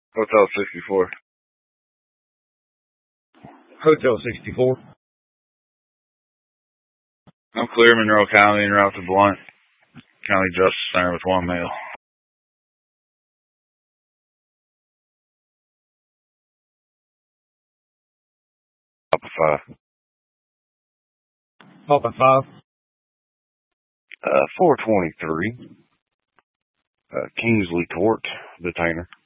Hotel 64. Hotel 64. I'm clear, Monroe County, en route to Blunt County Justice Center with one male. Papa 5. Papa 5. 423. Kingsley Court, detainer.